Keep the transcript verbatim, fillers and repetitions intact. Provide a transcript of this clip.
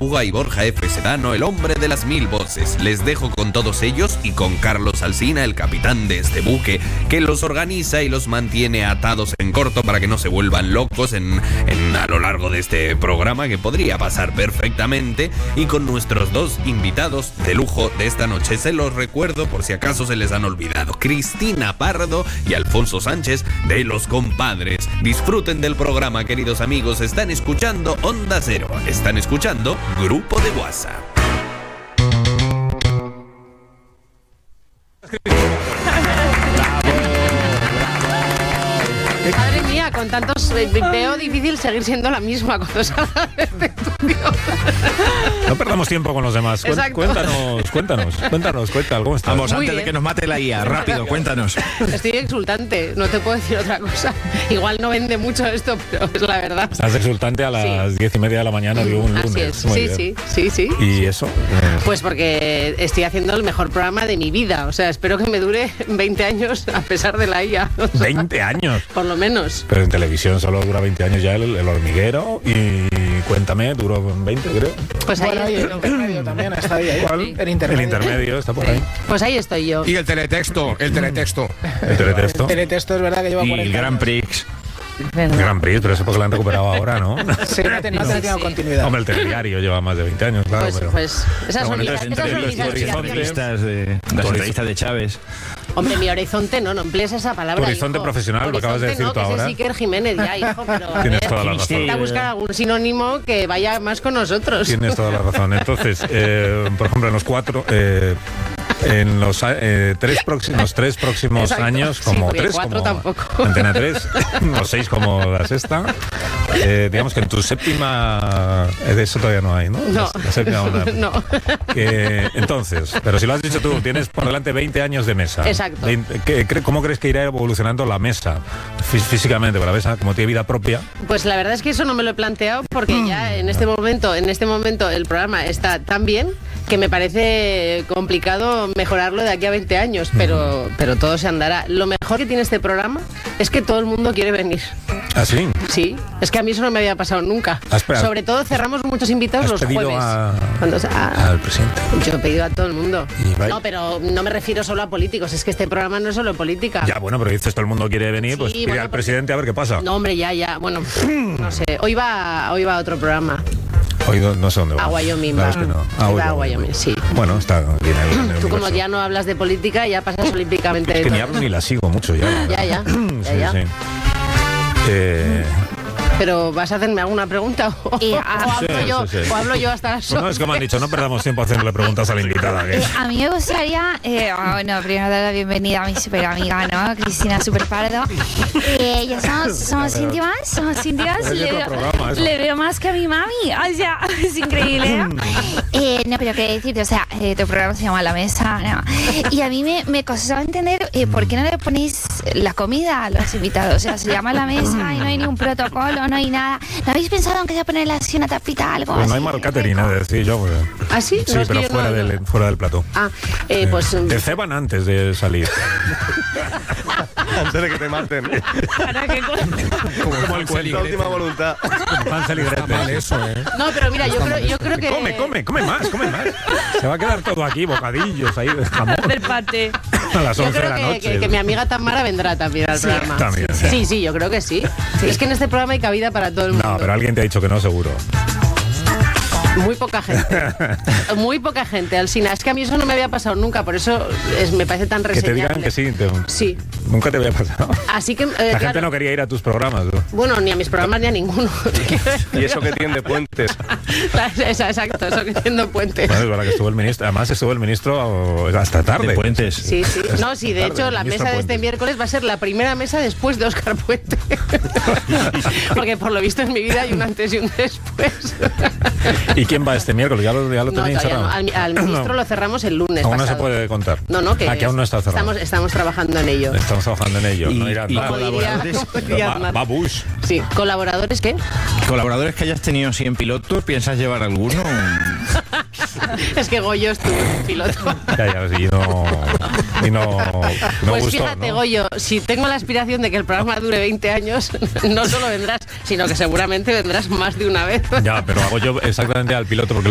Puga y Borja F. Sedano, el hombre de las mil voces. Les dejo con todos ellos y con Carlos Alsina, el capitán de este buque, que los organiza y los mantiene atados en corto para que no se vuelvan locos en, en a lo largo de este programa, que podría pasar perfectamente, y con nuestros dos invitados de lujo de esta noche. Se los recuerdo por si acaso se les han olvidado: Cristina Pardo y Alfonso Sánchez de Los Compadres. Disfruten del programa, queridos amigos. Están escuchando Onda Cero, están escuchando Grupo de WhatsApp. Madre mía, con tantos eh, veo difícil seguir siendo la misma cuando salga de este estudio. No perdamos tiempo con los demás. Exacto. Cuéntanos, cuéntanos, cuéntanos, cuéntanos, ¿cómo estás? Vamos, Muy antes bien. de que nos mate la I A, rápido, cuéntanos. Estoy exultante, no te puedo decir otra cosa. Igual no vende mucho esto, pero es la verdad. Estás exultante a las Sí. diez y media de la mañana de un Así lunes. es. Muy Sí, bien. sí, sí, sí. ¿Y eso? Eh, Pues porque estoy haciendo el mejor programa de mi vida. O sea, espero que me dure veinte años a pesar de la I A. O sea, veinte años. por lo menos. Pero en televisión solo dura veinte años ya el, el hormiguero, y Cuéntame duró veinte, creo. Pues ahí, Bueno, y el intermedio también está ahí. ahí. ¿Cuál? El intermedio. El intermedio está por ahí. pues ahí estoy yo. Y el teletexto, el teletexto. El teletexto. El teletexto es verdad que lleva Y el cuarenta Grand años. Prix. El Grand Prix, pero eso porque lo han recuperado ahora, ¿no? Sí, no ha tenido, no ha tenido Sí. continuidad. Hombre, el telediario lleva más de veinte años, claro, Pues, pero... pues esas Pero son, bueno, mis, entonces, esas son entre mis los aspiraciones. Entrevistas de, las entrevistas de Chávez. Hombre, mi horizonte no, no emplees esa palabra. Tu horizonte hijo. profesional, lo acabas de Horizonte decir no, tú que ese ahora. es Iker Jiménez ya, hijo, pero a Tienes ver, toda la razón. intenta buscar algún sinónimo que vaya más con nosotros. Tienes toda la razón. Entonces, eh, por ejemplo, en los cuatro... Eh, en los eh, tres próximos tres próximos Exacto. años, Sí, como porque tres cuatro como tampoco. Antena tres, o seis como la sexta, eh, digamos que en tu séptima, eh, de eso todavía no hay, ¿no? No. La, la séptima onda. No. Que, entonces, pero si lo has dicho tú, tienes por delante veinte años de mesa. Exacto. veinte, ¿qué- cre- ¿Cómo crees que irá evolucionando la mesa fí- físicamente? Porque la mesa, como tiene vida propia, Pues la verdad es que eso no me lo he planteado porque ya en este momento, en este momento el programa está tan bien que me parece complicado mejorarlo de aquí a veinte años, pero, pero todo se andará. Lo mejor que tiene este programa es que todo el mundo quiere venir. así. Sí, es que a mí eso no me había pasado nunca. Ah, espera. Sobre todo cerramos muchos invitados ¿Has los pedido jueves. a- Cuando se- a- al presidente? Yo he pedido a todo el mundo. Y vai- No, pero no me refiero solo a políticos, es que este programa no es solo política. Ya, bueno, pero dices todo el mundo quiere venir, pues Sí, pide bueno, al porque- presidente a ver qué pasa. No, hombre, ya, ya. Bueno, no sé. Hoy va, hoy va a otro programa. Hoy no, no sé dónde va. A Wyoming La va. verdad es que no. Ah, Va hoy a va, Wyoming, sí. Bueno, está bien ahí en el Tú como universo. ya no hablas de política, ya pasas olímpicamente Es de que ni todo. hablo ni la sigo mucho ya. Ya, ya, sí, ya, ya. sí. Eh, Pero ¿vas a hacerme alguna pregunta? ¿O, Eh, o ah, hablo, sí, yo, sí, sí. o hablo yo hasta las no, es como han dicho, no perdamos tiempo haciéndole preguntas a la invitada. que- Eh, a mí me gustaría, eh, ah, bueno, primero dar la bienvenida a mi super amiga, ¿no? Cristina Super Pardo. Eh, ya somos, somos íntimas, somos íntimas. Es Le otro veo, programa, eso. le veo más que a mi mami, o sea, es increíble, ¿no? Eh, no, pero qué decirte, o sea, eh, tu programa se llama La Mesa, ¿no? Y a mí me, me costaba entender eh, por qué no le ponéis la comida a los invitados. O sea, se llama La Mesa y no hay ni un protocolo, no hay nada. ¿No habéis pensado en que se ponerle así una tapita, algo Pues no hay así? mal catering, he de decir yo. porque- ¿Ah, sí? Sí, No, es que pero yo fuera, no- del, fuera del plató. Ah, eh, pues... Te ceban antes de salir. Antes de que te maten. Como el cuento. La última voluntad. Hansel y Gretel. eso, ¿eh? No, pero mira, yo creo, yo creo que... Come, come, come más, come más. Se va a quedar todo aquí, bocadillos ahí de jamón. Del pate. A las Yo once de creo la que, noche. que- que mi amiga Tamara vendrá también al programa. también, sí, sí. sí, sí, yo creo que sí. Es que en este programa hay cabida para todo el mundo. No, pero alguien te ha dicho que no, seguro. Muy poca gente. Muy poca gente, Alsina. Es que a mí eso no me había pasado nunca, por eso es, me parece tan Que te reseñable. digan que sí. te- Sí. Nunca te había pasado. Así que, eh, La gente claro, no quería ir a tus programas. ¿no? bueno, ni a mis programas ni a ninguno. Y eso que tiene de puentes. Esa- Exacto, eso que tiendo puentes. Bueno, es verdad que estuvo el ministro. Además, estuvo el ministro hasta tarde. De Puentes. Sí, sí. No, sí, de Tarde, hecho, la ministro mesa de este Puentes. miércoles va a ser la primera mesa después de Óscar Puente. Porque por lo visto en mi vida hay un antes y un después. ¿Y quién va este miércoles? ¿Ya lo, ya lo No, tenéis todavía no. cerrado? Al, al ministro No. lo cerramos el lunes Aún no se pasado. puede contar. No, no, que Ah, que aún no está cerrado. Estamos, estamos trabajando en ello. Estamos trabajando en ello. Y- no irá y nada. Como diría- colaboradores, como diría Va, Aznar. va Bush. Sí, ¿colaboradores qué? Colaboradores que hayas tenido así en piloto, ¿piensas llevar alguno? Es que Goyo estuvo en piloto. Ya, ya, sí, y no, y no, no Pues gustó, fíjate, ¿no? Goyo, si tengo la aspiración de que el programa dure veinte años, no solo vendrás, sino que seguramente vendrás más de una vez. Ya, pero hago yo exactamente al piloto porque